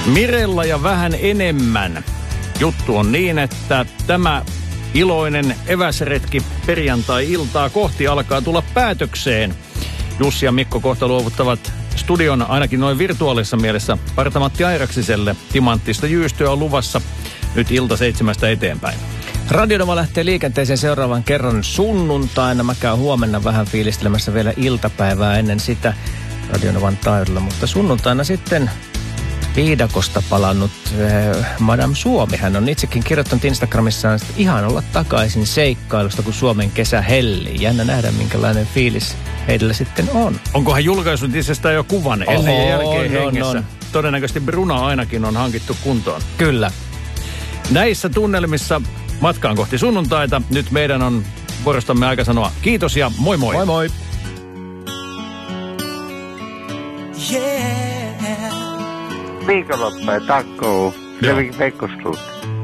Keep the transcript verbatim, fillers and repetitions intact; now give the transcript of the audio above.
Mirella ja vähän enemmän. Juttu on niin, että tämä iloinen eväsretki perjantai-iltaa kohti alkaa tulla päätökseen. Jussi ja Mikko kohta luovuttavat studion ainakin noin virtuaalisessa mielessä Parta-Matti Airaksiselle. Timanttista jyystyä on luvassa nyt ilta seitsemästä eteenpäin. Radionova lähtee liikenteeseen seuraavan kerran sunnuntaina. Mä käyn huomenna vähän fiilistelemässä vielä iltapäivää ennen sitä Radionovan taajuudella, mutta sunnuntaina sitten viidakosta palannut äh, Madame Suomi. Hän on itsekin kirjoittanut Instagramissaan, että ihan olla takaisin seikkailusta, kun Suomen kesä hellii. Jännä nähdä, minkälainen fiilis heillä sitten on. Onko hän julkaissut itsestään jo kuvan ennen Oho, ja jälkeen no, hengessä? no. Todennäköisesti Bruna ainakin on hankittu kuntoon. Kyllä. Näissä tunnelmissa matkaan kohti sunnuntaita. Nyt meidän on vuorostamme aika sanoa kiitos ja moi moi. Moi moi. Yeah. Viikonloppuja takkoon. Selvin Pekkostuutti.